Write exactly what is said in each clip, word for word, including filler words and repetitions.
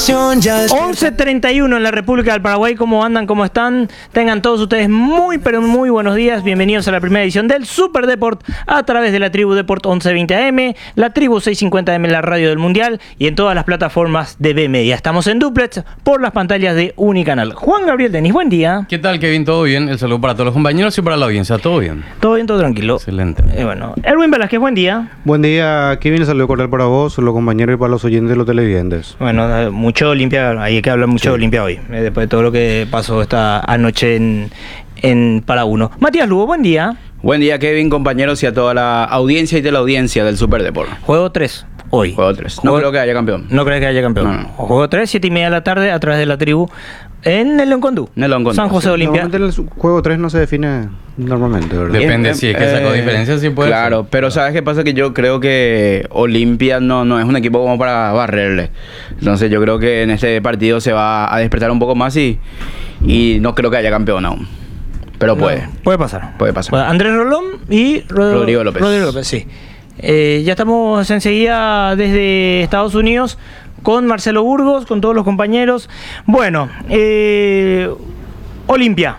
pasión ya once treinta y uno en la República del Paraguay. ¿Cómo andan? ¿Cómo están? Tengan todos ustedes muy, pero muy buenos días. Bienvenidos a la primera edición del Super Deport a través de la Tribu Deport once veinte A M, la Tribu seiscientos cincuenta A M en la radio del Mundial y en todas las plataformas de B Media. Estamos en duplex por las pantallas de Unicanal. Juan Gabriel Denis, buen día. ¿Qué tal, Kevin? ¿Todo bien? El saludo para todos los compañeros y para la audiencia. ¿Todo bien? Todo bien, todo tranquilo. Excelente. Eh, bueno, Erwin Velázquez, buen día. Buen día, Kevin. Saludo cordial para vos, los compañeros y para los oyentes y los televidentes. Bueno, eh, mucho Olimpia, hay que hablar mucho Sí. de Olimpia hoy, eh, después de todo lo que pasó esta anoche en, en Para Uno. Matías Lugo, buen día. Buen día, Kevin, compañeros y a toda la audiencia y teleaudiencia del Super Deport. Juego tres, hoy. Juego tres. No Juego- creo que haya campeón. No crees que haya campeón. No, no. Juego tres, siete y media de la tarde a través de la Tribu en el Leoncondú. En el Leoncondú, San José sí. de Olimpia. Normalmente el juego tres no se define normalmente, ¿verdad? Bien. Depende, si es que sacó Eh, diferencias, sí puede Claro, ser. pero ¿sabes qué pasa? Que yo creo que Olimpia no, no es un equipo como para barrerle. Entonces yo creo que en este partido se va a despertar un poco más y, y no creo que haya campeón aún. Pero puede. No, puede pasar. Puede pasar. Bueno, Andrés Rolón y Rod- Rodrigo López. Rodrigo López, sí. Eh, ya estamos enseguida desde Estados Unidos con Marcelo Burgos, con todos los compañeros. Bueno, eh, Olimpia.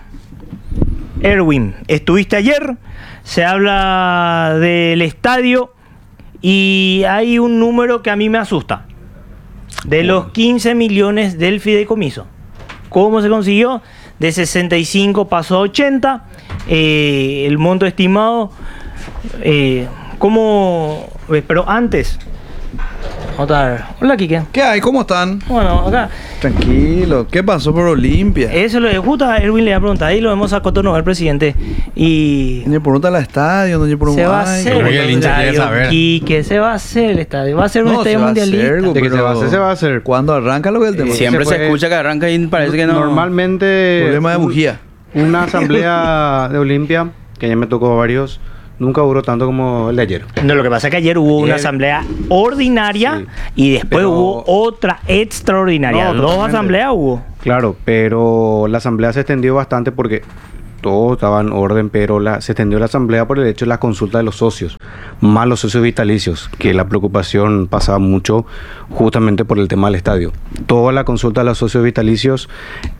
Erwin, estuviste ayer, se habla del estadio y hay un número que a mí me asusta. De los quince millones del fideicomiso. ¿Cómo se consiguió? De sesenta y cinco pasó a ochenta. Eh, el monto estimado. Eh, ¿Cómo? eh, Pero antes. Otra. Hola, Quique. ¿Qué hay? ¿Cómo están? Bueno, acá. Tranquilo. ¿Qué pasó por Olimpia? Eso lo justo a Erwin le voy a preguntar. Ahí lo vemos a Cotonou, al presidente. Y. No pregunta al estadio, no por Se va a hacer Creo que el el hincha quiere estadio, saber. Quique, se va a hacer el estadio. Va a ser un No, se estadio va a mundialista. hacer, De que pero se va a hacer, se va a hacer. ¿Cuándo arranca lo que es el tema? Eh, Siempre se se, puede- escucha que arranca y parece que no. Normalmente Problema de un- bujía. una asamblea de Olimpia, que ya me tocó varios, nunca duró tanto como el de ayer. No, lo que pasa es que ayer hubo una Ayer- asamblea ordinaria Sí. y después Pero- hubo otra extraordinaria. No, Dos totalmente. asambleas hubo. Claro, pero la asamblea se extendió bastante porque todo estaba en orden, pero la, se extendió la asamblea por el hecho de la consulta de los socios, más los socios vitalicios, que la preocupación pasaba mucho justamente por el tema del estadio. Toda la consulta de los socios vitalicios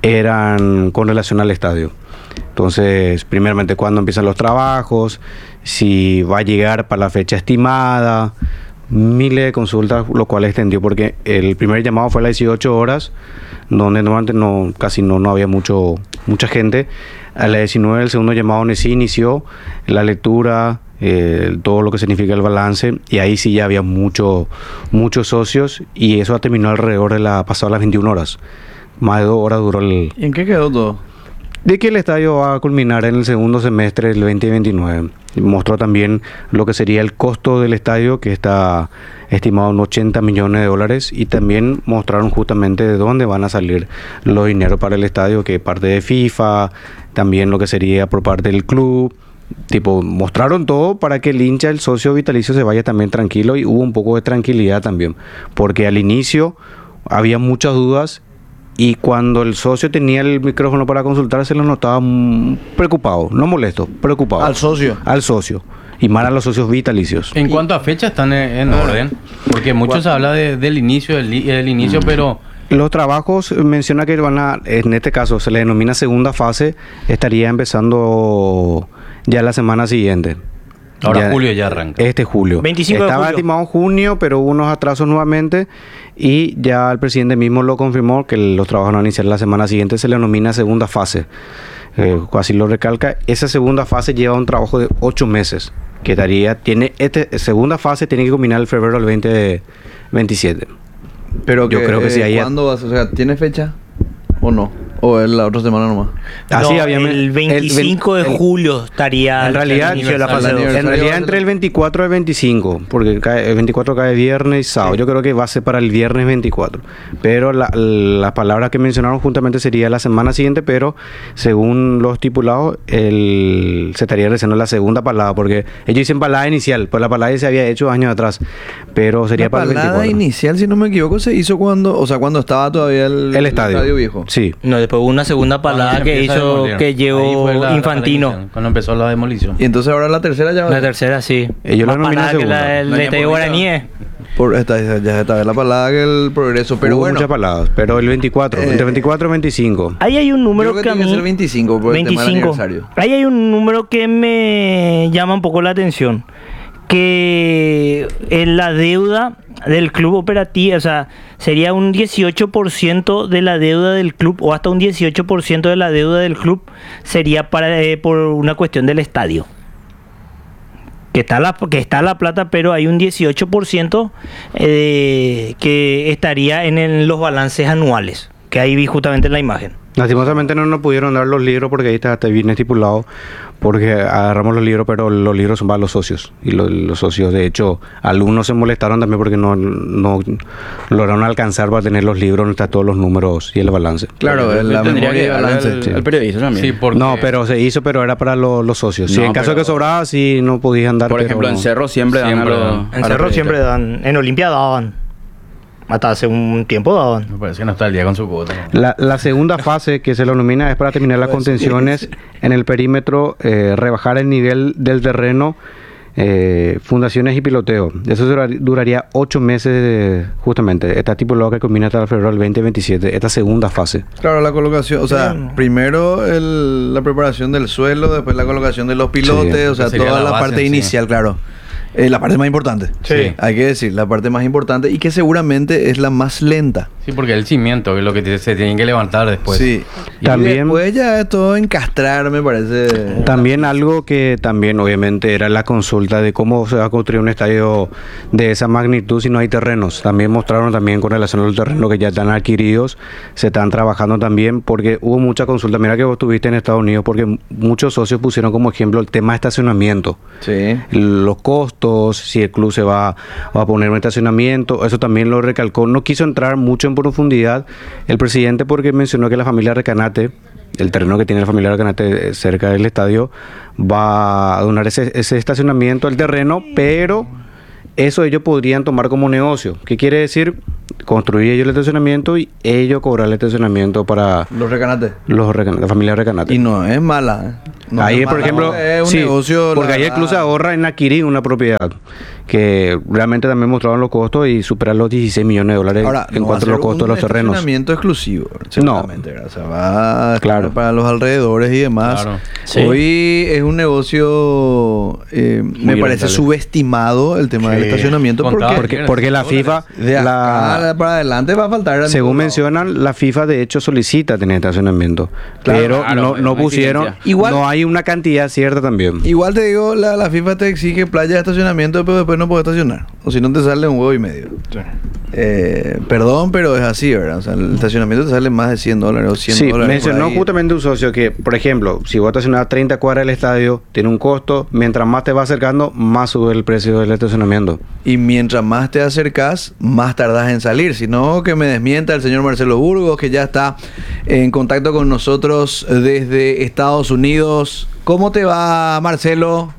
eran con relación al estadio. Entonces, primeramente, cuándo empiezan los trabajos, si va a llegar para la fecha estimada, miles de consultas, lo cual extendió porque el primer llamado fue a las dieciocho horas, donde normalmente no, casi no, no había mucho, mucha gente. A las diecinueve el segundo llamado donde sí inició la lectura, eh, todo lo que significa el balance, y ahí sí ya había mucho, muchos socios, y eso terminó alrededor de la pasada las veintiuna horas. Más de dos horas duró el... ¿Y en qué quedó todo? De que el estadio va a culminar en el segundo semestre del veinte veintinueve. Mostró también lo que sería el costo del estadio, que está estimado en ochenta millones de dólares, y también mostraron justamente de dónde van a salir los dineros para el estadio, que parte de FIFA, también lo que sería por parte del club. Tipo, mostraron todo para que el hincha, el socio vitalicio, se vaya también tranquilo, y hubo un poco de tranquilidad también, porque al inicio había muchas dudas. Y cuando el socio tenía el micrófono para consultar, se lo notaba mm, preocupado, no molesto, preocupado. Al socio. Al socio. Y más a los socios vitalicios. En cuanto a fechas, están en, en orden. Porque mucho se habla de- del inicio, del, li- del inicio, pero Los trabajos eh, menciona que van a, en este caso se le denomina segunda fase, estaría empezando ya la semana siguiente. ahora julio ya arranca. Este julio. veinticinco de Estaba julio. estimado junio, pero hubo unos atrasos nuevamente, y ya el presidente mismo lo confirmó que los trabajos van a iniciar la semana siguiente. Se le denomina segunda fase. Eh, así lo recalca. Esa segunda fase lleva un trabajo de ocho meses. Que daría, tiene, este, segunda fase tiene que culminar el febrero del veinte veintisiete. Pero Yo creo que sí, ahí- ¿Cuándo vas? O sea, ¿tiene fecha o no? ¿O es la otra semana nomás? Así No, había- el veinticinco el- de el- julio estaría En el realidad, inicio de la fase el dos. en aniversario realidad va a entre ser- el veinticuatro y el veinticinco, porque cae- el veinticuatro cae viernes y sábado. Yo creo que va a ser para el viernes veinticuatro. Pero la- las palabras que mencionaron justamente sería la semana siguiente, pero según lo estipulado, el, se estaría realizando la segunda palabra, porque ellos dicen palabra inicial, pues la palabra ya se había hecho años atrás, pero sería La para el palada veinticuatro. inicial, si no me equivoco, se hizo cuando, o sea, cuando estaba todavía el, El estadio. viejo. Sí. No, después hubo una segunda Cuando palabra se que empieza a hizo, demoler. que Ahí llegó fue la- la Infantino. inicial, cuando empezó la demolición. Y entonces ahora la tercera ya va. La tercera, sí. Ellos la Más denominan parada que segunda. la del Doña Estadio Paulita. Guaraní. Por esta, ya está la palabra que el progreso, pero Hubo bueno. muchas palabras, pero el veinticuatro, Eh, entre veinticuatro y veinticinco. Ahí hay un número Yo creo que, que a tiene mí... que ser veinticinco por el tema del aniversario. Ahí hay un número que me llama un poco la atención. Que en la deuda del club operativo, o sea, sería un dieciocho por ciento de la deuda del club, o hasta un dieciocho por ciento de la deuda del club sería para eh, por una cuestión del estadio. Que está la, que está la plata, pero hay un dieciocho por ciento eh, que estaría en el- los balances anuales, que ahí vi justamente en la imagen. Lastimosamente no nos pudieron dar los libros porque ahí está, está bien estipulado, porque agarramos los libros, pero los libros son para los socios. Y los, los socios, de hecho, algunos se molestaron también porque no, no lograron alcanzar para tener los libros, donde están todos los números y el balance. Claro, Yo en la tendría memoria que y darle balance. al, sí. al periodista también. Sí, porque... No, pero se hizo, pero era para lo- los socios. Si No, en caso pero- de que sobraba, sí no podían dar. Por pero ejemplo, no. en Cerro siempre, Siempre dan a los- dan. a En los Cerro periodistas. siempre dan, en Olimpia daban. Hasta hace un tiempo daban. Me parece que no está al día con su cuota. La, la segunda fase que se lo nomina es para terminar las contenciones en el perímetro, eh, rebajar el nivel del terreno, eh, fundaciones y piloteo. Eso durar- duraría ocho meses eh, justamente. Está estipulado que combina hasta febrero del veinte veintisiete, esta segunda fase. Claro, la colocación, o sea, Bien. primero el- la preparación del suelo, después la colocación de los pilotes, Sí, o sea, sería toda la la, base, parte sí. inicial, claro. Eh, la parte más importante. Sí. Hay que decir, la parte más importante y que seguramente es la más lenta. Sí, porque el cimiento que es lo que te- se tienen que levantar después. sí. Y También- después ya es todo encastrar, me parece. También algo que también obviamente era la consulta de cómo se va a construir un estadio de esa magnitud si no hay terrenos. También mostraron también con relación a los terrenos que ya están adquiridos, se están trabajando también porque hubo mucha consulta. Mira que vos estuviste en Estados Unidos porque muchos socios pusieron como ejemplo el tema de estacionamiento. Sí. Los costos, si el club se va, va a poner un estacionamiento, eso también lo recalcó. No quiso entrar mucho en profundidad el presidente porque mencionó que la familia Recanate, el terreno que tiene la familia Recanate cerca del estadio, va a donar ese, ese estacionamiento al terreno, pero eso ellos podrían tomar como negocio. ¿Qué quiere decir? Construir ellos el estacionamiento y ellos cobrar el estacionamiento para Los recanates. los Recan- la familia Recanate. Y no es mala. ¿eh? No ahí, es por mala, ejemplo, es un sí, negocio, porque la ahí el club se verdad. ahorra en adquirir una propiedad que realmente también mostraron los costos y superan los dieciséis millones de dólares Ahora, en no cuanto a va los ser costos de un los terrenos. estacionamiento exclusivo, seguramente, ¿verdad? O sea, va a Claro. para los alrededores y demás. Claro. Sí. Hoy es un negocio, eh, me parece rentable. subestimado el tema del Sí. estacionamiento Contaba porque Porque, porque la FIFA, de acá la, para adelante va a faltar. según mencionan, la FIFA de hecho solicita tener estacionamiento, Claro, pero claro, no, es no una pusieron, exigencia. Igual- no hay una cantidad cierta también. Igual te digo, la, la FIFA te exige playa de estacionamiento, pero después no puedes estacionar. O si no te sale un huevo y medio. Eh, perdón, pero es así, ¿verdad? O sea, el estacionamiento te sale más de cien dólares o cien Sí, dólares. por mencionó ahí. justamente un socio que, por ejemplo, si vos estacionas a treinta cuadras del estadio, tiene un costo, mientras más te va acercando, más sube el precio del estacionamiento. Y mientras más te acercas, más tardas en salir. Si no, que me desmienta el señor Marcelo Burgos, que ya está en contacto con nosotros desde Estados Unidos. ¿Cómo te va, Marcelo?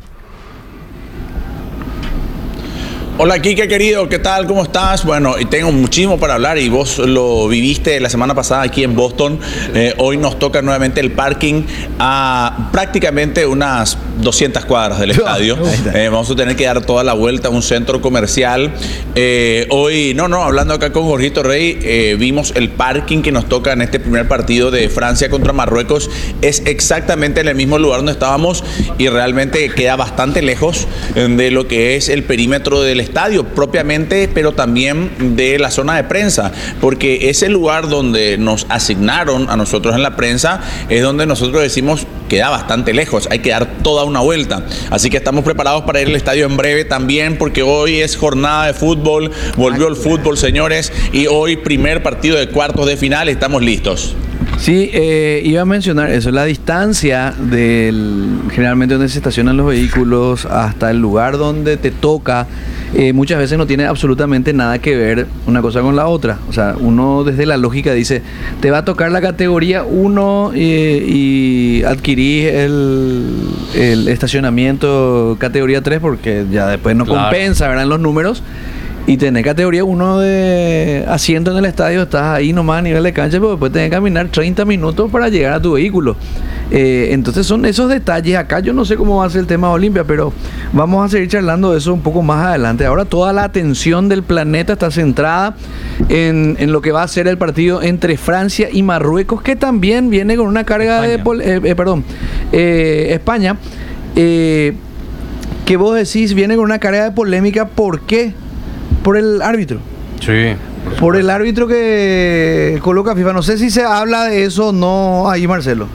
Hola Kike querido, ¿qué tal? ¿Cómo estás? Bueno, y tengo muchísimo para hablar y vos lo viviste la semana pasada aquí en Boston. Eh, hoy nos toca nuevamente el parking a prácticamente unas doscientas cuadras del estadio. Ahí está. Eh, vamos a tener que dar toda la vuelta a un centro comercial. Eh, hoy, no, no, hablando acá con Jorgito Rey, eh, vimos el parking que nos toca en este primer partido de Francia contra Marruecos. Es exactamente en el mismo lugar donde estábamos y realmente queda bastante lejos eh, de lo que es el perímetro del estadio propiamente, pero también de la zona de prensa, porque ese lugar donde nos asignaron a nosotros en la prensa es donde nosotros decimos queda bastante lejos, hay que dar toda una vuelta. Así que estamos preparados para ir al estadio en breve también, porque hoy es jornada de fútbol, volvió el fútbol, señores, y hoy primer partido de cuartos de final, estamos listos. Sí, eh, iba a mencionar eso, la distancia del generalmente donde se estacionan los vehículos hasta el lugar donde te toca, eh, muchas veces no tiene absolutamente nada que ver una cosa con la otra. O sea, uno desde la lógica dice, te va a tocar la categoría uno eh, y adquirís el, el estacionamiento categoría tres porque ya después no Claro. compensa, ¿verdad? En los números. y tenés categoría uno de asiento en el estadio, estás ahí nomás a nivel de cancha, pero después tenés que caminar treinta minutos para llegar a tu vehículo. Eh, entonces son esos detalles. Acá yo no sé cómo va a ser el tema de Olimpia, pero vamos a seguir charlando de eso un poco más adelante. Ahora toda la atención del planeta está centrada en, en lo que va a ser el partido entre Francia y Marruecos, que también viene con una carga España. de... Pol eh, eh, perdón, eh, España, eh, que vos decís viene con una carga de polémica. ¿Por qué? Por el árbitro. Sí. Por el árbitro que coloca FIFA. No sé si se habla de eso o no ahí, Marcelo.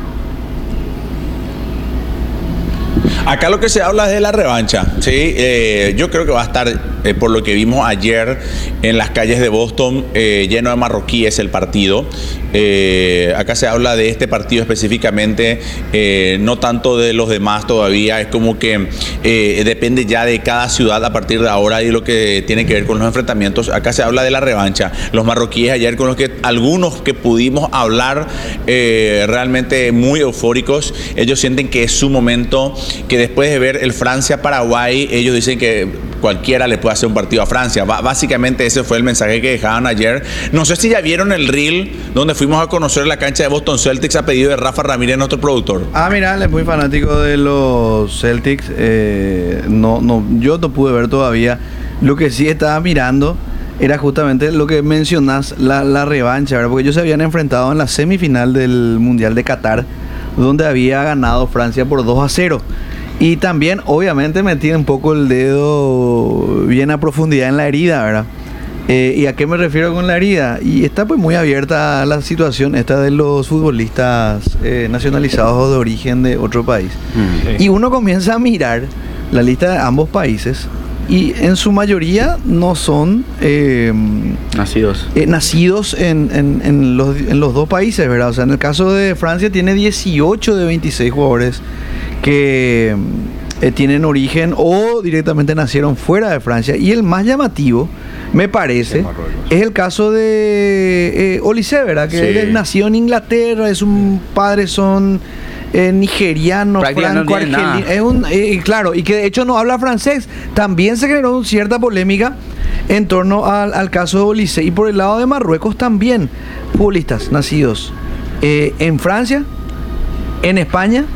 Acá lo que se habla es de la revancha, ¿sí? Eh, yo creo que va a estar, eh, por lo que vimos ayer en las calles de Boston, eh, lleno de marroquíes el partido. Eh, acá se habla de este partido específicamente, eh, no tanto de los demás todavía. Es como que eh, depende ya de cada ciudad a partir de ahora y lo que tiene que ver con los enfrentamientos. Acá se habla de la revancha. Los marroquíes ayer, con los que algunos que pudimos hablar, eh, realmente muy eufóricos. Ellos sienten que es su momento, que después de ver el Francia-Paraguay, ellos dicen que cualquiera le puede hacer un partido a Francia. Ba- básicamente ese fue el mensaje que dejaban ayer. No sé si ya vieron el reel donde fuimos a conocer la cancha de Boston Celtics a pedido de Rafa Ramírez, nuestro productor. Ah, mira, él es muy fanático de los Celtics. Eh, no, no, yo no pude ver todavía. Lo que sí estaba mirando era justamente lo que mencionás, la, la revancha, ¿verdad? Porque ellos se habían enfrentado en la semifinal del Mundial de Qatar, donde había ganado Francia por dos a cero. Y también, obviamente, metí un poco el dedo bien a profundidad en la herida, ¿verdad? Eh, ¿Y a qué me refiero con la herida? Y está pues muy abierta la situación esta de los futbolistas eh, nacionalizados o de origen de otro país. Mm. Y uno comienza a mirar la lista de ambos países y en su mayoría no son eh, Nacidos. eh, nacidos en, en, en, los, en los dos países, ¿verdad? O sea, en el caso de Francia tiene dieciocho de veintiséis jugadores que eh, tienen origen o directamente nacieron fuera de Francia. Y el más llamativo, me parece, es el caso de eh, Olise, ¿verdad? Que Sí. él nació en Inglaterra, es un padre, son eh, nigeriano, Prácticamente franco, no tiene argelino. nada. Es un, eh, claro, y que de hecho no habla francés. También se generó cierta polémica en torno al, al caso de Olise. Y por el lado de Marruecos también, futbolistas nacidos eh, en Francia, en España,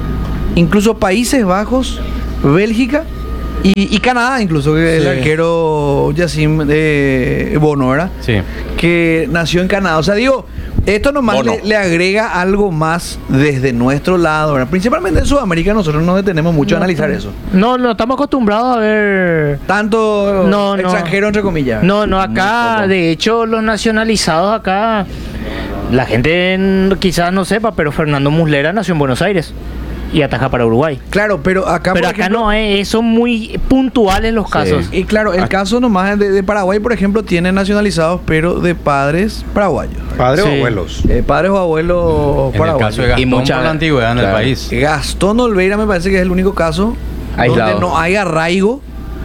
incluso Países Bajos, Bélgica y, y Canadá, incluso, que Sí. el arquero Yacine de Bono, ¿verdad? Sí. Que nació en Canadá. O sea, digo, esto nomás Bono. le, le agrega algo más desde nuestro lado, ¿verdad? Principalmente en Sudamérica nosotros no detenemos mucho a analizar eso. No, no estamos acostumbrados a ver. Tanto No, no. extranjero, entre comillas. No, no, acá, Muy poco. de hecho, los nacionalizados acá, la gente n- quizás no sepa, pero Fernando Muslera nació en Buenos Aires y ataja para Uruguay. Claro, pero acá, Pero por acá ejemplo, no, eh, son muy puntuales los casos. Y claro, el caso nomás de, de Paraguay, por ejemplo, tiene nacionalizados, pero de padres paraguayos. Padres Sí. o abuelos. Eh, padres o abuelos En el paraguayos. caso de Gastón, Y mucha- por la antigüedad en el claro. país. Gastón Olveira me parece que es el único caso Aislado. donde no hay arraigo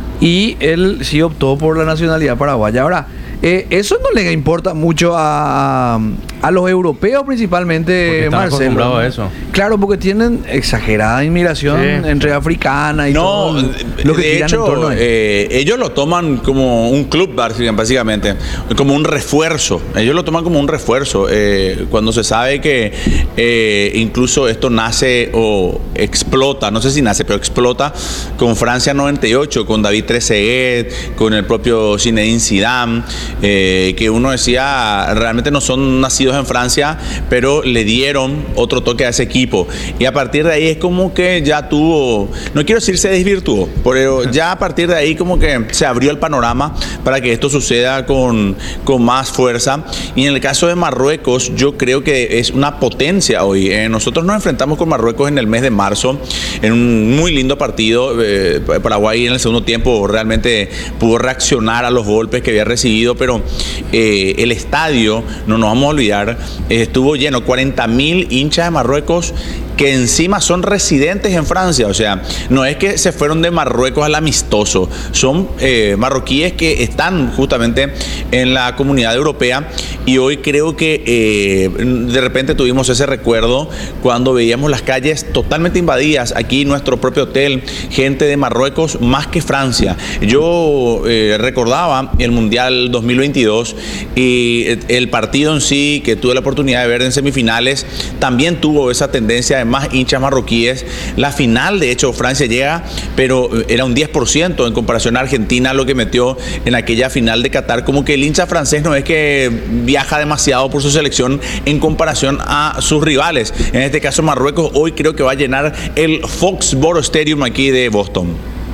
y él sí optó por la nacionalidad paraguaya. Ahora, eh, eso no le importa mucho a, a los europeos Porque principalmente, están Marcelo. acostumbrados a eso. Claro, porque tienen exagerada inmigración Sí. entre africana y No, todo de, lo que de tiran hecho, en torno a eso. eh, ellos lo toman como un club, básicamente, como un refuerzo. Ellos lo toman como un refuerzo. eh, cuando se sabe que eh, incluso esto nace o explota, no sé si nace, pero explota con Francia noventa y ocho, con David Trezeguet, con el propio Zinedine Zidane, eh, que uno decía, realmente no son nacidos en Francia, pero le dieron otro toque a ese equipo. Y a partir de ahí es como que ya tuvo, no quiero decir se desvirtuó, pero ya a partir de ahí como que se abrió el panorama para que esto suceda con, con más fuerza. Y en el caso de Marruecos, yo creo que es una potencia hoy. Eh, nosotros nos enfrentamos con Marruecos en el mes de marzo, en un muy lindo partido. Eh, Paraguay en el segundo tiempo realmente pudo reaccionar a los golpes que había recibido, pero eh, el estadio, no nos vamos a olvidar, eh, estuvo lleno, cuarenta mil hinchas de Marruecos que encima son residentes en Francia. O sea, no es que se fueron de Marruecos al amistoso, son eh, marroquíes que están justamente en la comunidad europea, y hoy creo que eh, de repente tuvimos ese recuerdo cuando veíamos las calles totalmente invadidas, aquí nuestro propio hotel, gente de Marruecos más que Francia. Yo eh, recordaba el Mundial dos mil veintidós y el partido en sí que tuve la oportunidad de ver en semifinales también tuvo esa tendencia de más hinchas marroquíes. La final, de hecho, Francia llega, pero era un diez por ciento en comparación a Argentina, lo que metió en aquella final de Qatar. Como que el hincha francés no es que viaja demasiado por su selección en comparación a sus rivales. En este caso, Marruecos hoy creo que va a llenar el Foxborough Stadium aquí de Boston.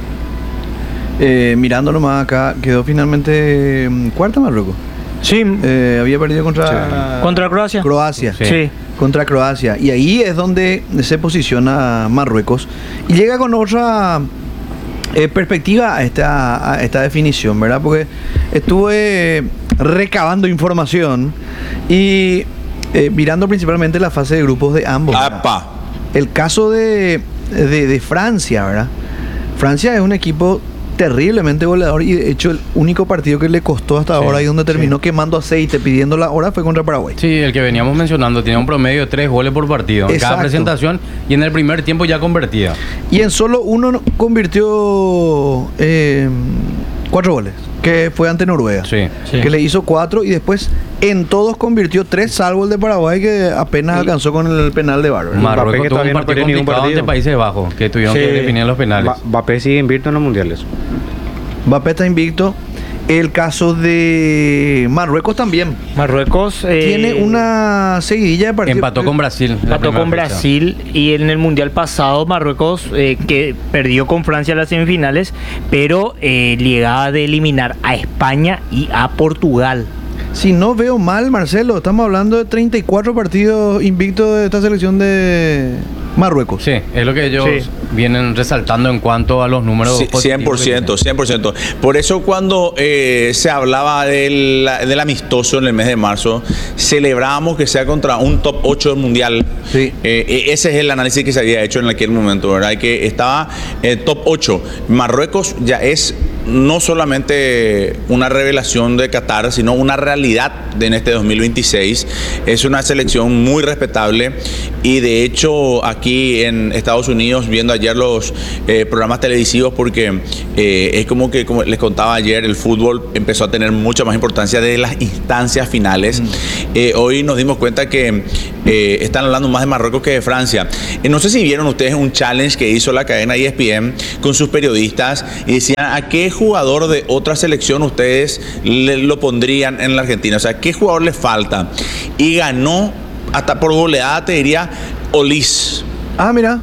Eh, mirando nomás acá, quedó finalmente mm, cuarta Marruecos. Sí, Eh, había perdido contra contra Croacia. Croacia. Sí. Sí. Contra Croacia. Y ahí es donde se posiciona Marruecos. Y llega con otra eh, perspectiva a esta, a esta definición, ¿verdad? Porque estuve recabando información y eh, mirando principalmente la fase de grupos de ambos. ¿verdad? ¡Apa! El caso de, de, de Francia, ¿verdad? Francia es un equipo terriblemente goleador y de hecho el único partido que le costó hasta Sí, ahora y donde terminó sí. quemando aceite pidiendo la hora fue contra Paraguay. Sí, el que veníamos mencionando, tenía un promedio de tres goles por partido en cada Exacto. presentación y en el primer tiempo ya convertía. Y en solo uno convirtió eh, cuatro goles, que fue ante Noruega. Sí. Sí. Que le hizo cuatro y después en todos convirtió tres, salvo el de Paraguay que apenas alcanzó con el penal de Bárbaro. Mbappé, Marruecos que tuvo un todavía no partido perdió ningún complicado ante partido. Países Bajos, que tuvieron Sí. que definir los penales. Ba- Mbappé sigue invicto en los mundiales. Mbappé está invicto. El caso de Marruecos también. Marruecos eh, Tiene una seguidilla de partidos. Empató con Brasil. en la empató primera con fecha. Brasil, y en el Mundial pasado Marruecos eh, que perdió con Francia en las semifinales, pero eh, llegaba de eliminar a España y a Portugal. Si no veo mal, Marcelo, estamos hablando de treinta y cuatro partidos invictos de esta selección de Marruecos. Sí, es lo que ellos Sí. vienen resaltando en cuanto a los números Sí, cien por positivos que ciento, tienen. cien por ciento. Por eso cuando eh, se hablaba del, del amistoso en el mes de marzo, celebrábamos que sea contra un top ocho del mundial. Sí. Eh, ese es el análisis que se había hecho en aquel momento, ¿verdad? Que estaba eh, top ocho. Marruecos ya es no solamente una revelación de Qatar, sino una realidad de en este dos mil veintiséis. Es una selección muy respetable y de hecho aquí en Estados Unidos, viendo ayer los eh, programas televisivos, porque eh, es como que, como les contaba ayer, el fútbol empezó a tener mucha más importancia de las instancias finales. Mm. Eh, hoy nos dimos cuenta que eh, están hablando más de Marruecos que de Francia. Eh, no sé si vieron ustedes un challenge que hizo la cadena E S P N con sus periodistas y decían a qué jugador de otra selección ustedes le, lo pondrían en la Argentina. O sea, ¿qué jugador les falta? Y ganó, hasta por goleada te diría, Olis. Ah, mira.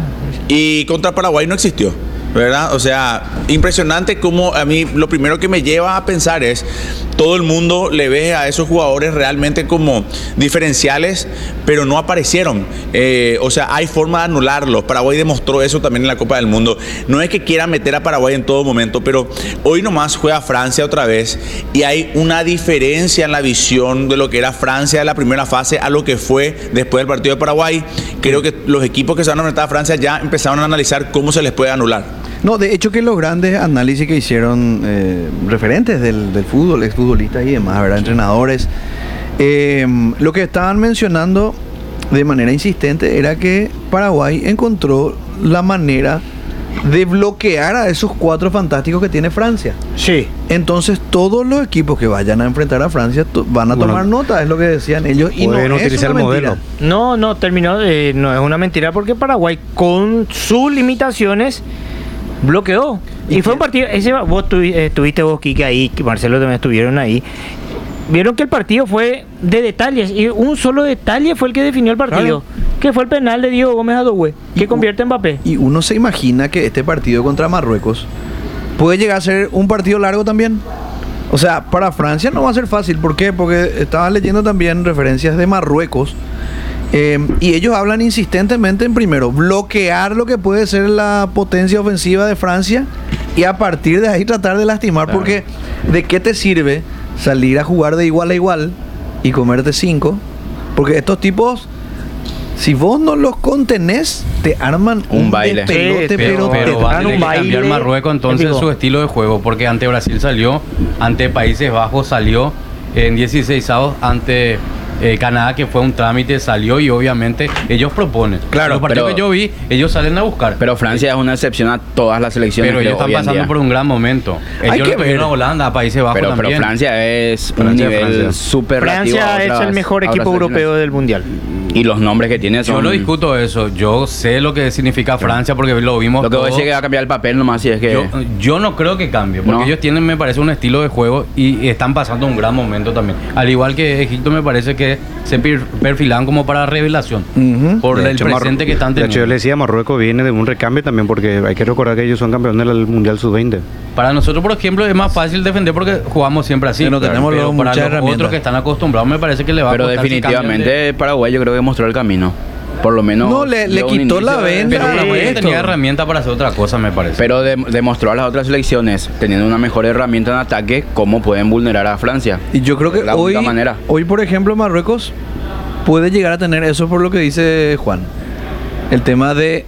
Y contra Paraguay no existió, ¿verdad? O sea, impresionante como a mí lo primero que me lleva a pensar es, todo el mundo le ve a esos jugadores realmente como diferenciales, pero no aparecieron. Eh, o sea, hay forma de anularlos. Paraguay demostró eso también en la Copa del Mundo. No es que quieran meter a Paraguay en todo momento, pero hoy nomás juega Francia otra vez y hay una diferencia en la visión de lo que era Francia de la primera fase a lo que fue después del partido de Paraguay. Creo que los equipos que se van a enfrentar a Francia ya empezaron a analizar cómo se les puede anular. No, de hecho que los grandes análisis que hicieron eh, referentes del, del fútbol, exfutbolistas y demás, ¿verdad? Entrenadores, eh, lo que estaban mencionando de manera insistente era que Paraguay encontró la manera de bloquear a esos cuatro fantásticos que tiene Francia. Sí. Entonces todos los equipos que vayan a enfrentar a Francia to- van a Bueno, tomar nota, es lo que decían ellos. Y no pueden es utilizar una el mentira. modelo. No, no, terminó, eh, no es una mentira porque Paraguay con sus limitaciones bloqueó. Y, ¿Y fue qué? un partido, ese, vos tuvi- eh, estuviste vos, Kike, ahí, que Marcelo también estuvieron ahí. Vieron que el partido fue de detalles y un solo detalle fue el que definió el partido, que fue el penal de Diego Gómez Adoué, que Y convierte a Mbappé. Y uno se imagina que este partido contra Marruecos puede llegar a ser un partido largo también. O sea, para Francia no va a ser fácil. ¿Por qué? Porque estaba leyendo también referencias de Marruecos. Eh, y ellos hablan insistentemente en, primero, bloquear lo que puede ser la potencia ofensiva de Francia y a partir de ahí tratar de lastimar. Claro. Porque ¿de qué te sirve salir a jugar de igual a igual y comerte cinco? Porque estos tipos Si vos no los contenés, te arman Un un, baile. despelote, Sí, pero, pero, te pero va a dan tener un que baile. cambiar Marruecos entonces épico. su estilo de juego, porque ante Brasil salió, ante Países Bajos salió, en dieciséis avos ante eh, Canadá, que fue un trámite, salió y obviamente ellos proponen. Claro, los partidos pero- que yo vi, ellos salen a buscar. Pero Francia es una excepción a todas las selecciones. Pero creo, ellos están hoy en pasando día. por un gran momento. Hay Ellos que lo tuvieron ver. a Holanda, a Países Bajos Pero, pero también. Francia es un Francia, nivel Francia. súper relativo a Francia es otras- el mejor a otras equipo selecciones. europeo del mundial. Y los nombres que tiene son... Yo no discuto eso. Yo sé lo que significa Francia porque lo vimos. Lo que voy a todo. decir que va a cambiar el papel nomás si es que... Yo, yo no creo que cambie, porque No. ellos tienen, me parece, un estilo de juego y, y están pasando un gran momento también. Al igual que Egipto, me parece que se per- perfilan como para revelación Ujú. por De el hecho, presente Marru- que están De hecho, yo teniendo. le decía, Marruecos viene de un recambio también, porque hay que recordar que ellos son campeones del Mundial sub veinte. Para nosotros, por ejemplo, es más fácil defender porque jugamos siempre así. Pero tenemos pero luego para muchas los herramientas. otros que están acostumbrados, me parece que le va a Pero costar si cambian definitivamente de- Paraguay yo creo que mostró el camino. Por lo menos... No, le- le dio un quitó la inicio de- venda. Pero Paraguay esto. tenía herramientas para hacer otra cosa, me parece. Pero de- demostró a las otras selecciones, teniendo una mejor herramienta en ataque, cómo pueden vulnerar a Francia. Y yo creo que La hoy, única manera. hoy, por ejemplo, Marruecos puede llegar a tener eso por lo que dice Juan. El tema de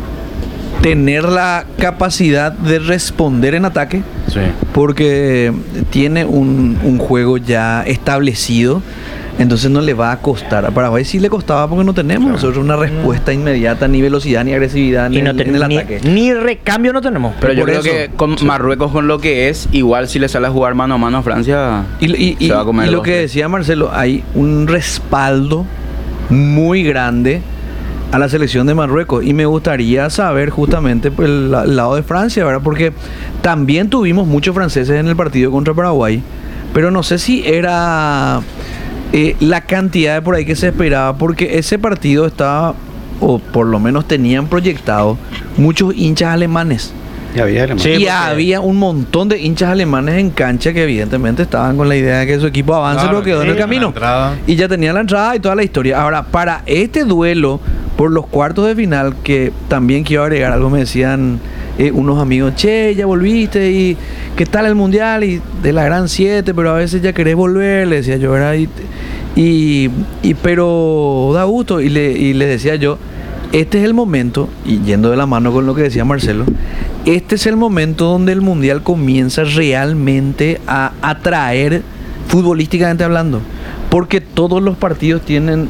tener la capacidad de responder en ataque, Sí. porque tiene un, un juego ya establecido. Entonces no le va a costar. A Paraguay sí le costaba porque no tenemos nosotros una respuesta inmediata, ni velocidad, ni agresividad, ni, Y no en, en el tenemos ni, ataque. ni recambio no tenemos. Pero yo por creo eso- que con Marruecos, con lo que es, igual si le sale a jugar mano a mano a Francia, Y, y- y- se va a comer y lo dos, que tres. decía Marcelo, hay un respaldo muy grande a la selección de Marruecos y me gustaría saber justamente pues, el, la- el lado de Francia, ¿verdad? Porque también tuvimos muchos franceses en el partido contra Paraguay, pero no sé si era eh, la cantidad de por ahí que se esperaba, porque ese partido estaba, o por lo menos tenían proyectado, muchos hinchas alemanes. Ya había alemán. Sí, Y porque- había un montón de hinchas alemanes en cancha que evidentemente estaban con la idea de que su equipo avance, Claro, pero quedó en el sí, camino. la entrada. Y ya tenía la entrada y toda la historia. Ahora, para este duelo por los cuartos de final, que también quiero agregar algo, me decían eh, unos amigos, che, ya volviste y ¿qué tal el mundial? Y de la gran siete, pero a veces ya querés volver, le decía yo, ¿verdad? Y, y, y pero da gusto. Y le, y le decía yo, este es el momento, y yendo de la mano con lo que decía Marcelo, este es el momento donde el mundial comienza realmente a atraer futbolísticamente hablando, porque todos los partidos tienen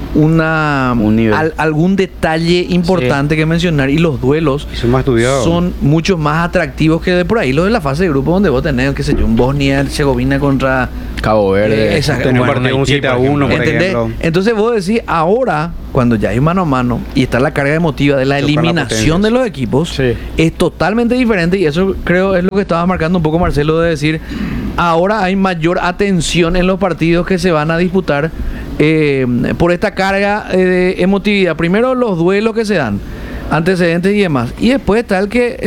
una Un nivel. al- algún detalle importante que mencionar y los duelos Y son más estudiados. son mucho más atractivos que de por ahí los de la fase de grupo donde vos tenés, qué sé yo, un Bosnia Herzegovina contra Cabo Verde. eh, esa- Tenía un bueno, partido un Haití, siete a por uno, por ¿entendés? ejemplo. Entonces vos decís, ahora, cuando ya hay mano a mano y está la carga emotiva de la Chocan las eliminación potencias. de los equipos, Sí. es totalmente diferente y eso creo es lo que estaba marcando un poco Marcelo de decir, ahora hay mayor atención en los partidos que se van a disputar eh, por esta carga eh, de emotividad. Primero los duelos que se dan, antecedentes y demás, y después está el que